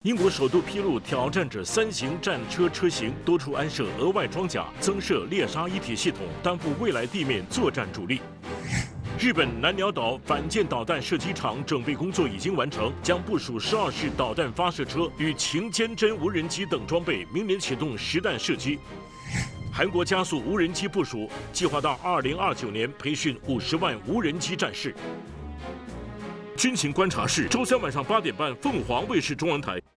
英国首度披露挑战者3型战车车型多处安设额外装甲，增设猎杀一体系统，担负未来地面作战主力。日本南鸟岛反舰导弹射击场整备工作已经完成，将部署12式导弹发射车与擎坚针无人机等装备，明年启动实弹射击。韩国加速无人机部署，计划到2029年培训50万无人机战士。军情观察室，周3晚上8点半，凤凰卫视中文台。